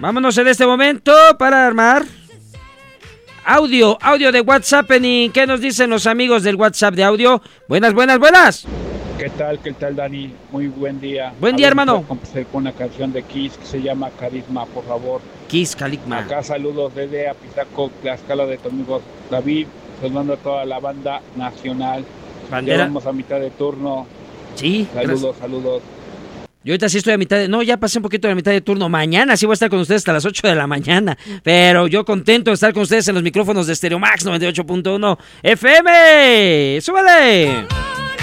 Vámonos en este momento para armar audio de WhatsApp. ¿Qué nos dicen los amigos del WhatsApp de audio? Buenas. ¿Qué tal, Dani? Muy buen día. Buen día, hermano. Complacer con una canción de Kiss que se llama Carisma, por favor. Kiss, Caligma. Acá saludos desde Apizaco, Tlaxcala, de tu amigo David, saludando a toda la banda nacional. Bandera. Ya vamos a mitad de turno. Sí. Saludos. Yo ahorita sí estoy a mitad de... No, ya pasé un poquito de la mitad de turno. Mañana sí voy a estar con ustedes hasta las 8 de la mañana. Pero yo contento de estar con ustedes en los micrófonos de Stereo Max 98.1 FM. ¡Súbale!